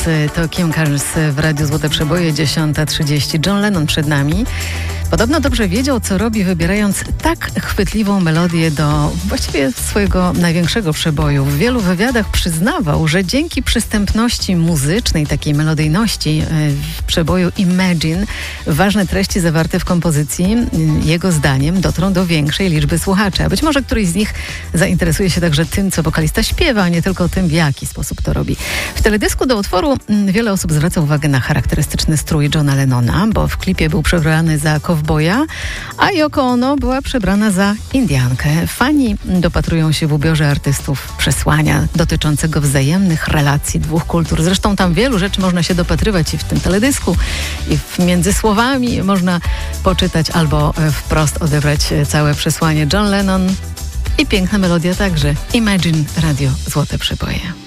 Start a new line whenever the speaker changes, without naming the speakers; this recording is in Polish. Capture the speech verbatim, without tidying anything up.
To Kim Carnes w Radiu Złote Przeboje, dziesiąta trzydzieści. John Lennon przed nami. Podobno dobrze wiedział, co robi, wybierając tak chwytliwą melodię do właściwie swojego największego przeboju. W wielu wywiadach przyznawał, że dzięki przystępności muzycznej, takiej melodyjności w przeboju Imagine, ważne treści zawarte w kompozycji, jego zdaniem, dotrą do większej liczby słuchaczy. A być może któryś z nich zainteresuje się także tym, co wokalista śpiewa, a nie tylko tym, w jaki sposób to robi. W teledysku do utworu wiele osób zwraca uwagę na charakterystyczny strój Johna Lennona, bo w klipie był przebrany za kowboja, a Yoko Ono była przebrana za Indiankę. Fani dopatrują się w ubiorze artystów przesłania dotyczącego wzajemnych relacji dwóch kultur. Zresztą tam wielu rzeczy można się dopatrywać i w tym teledysku, i w między słowami można poczytać albo wprost odebrać całe przesłanie. John Lennon i piękna melodia także. Imagine, Radio Złote Przeboje.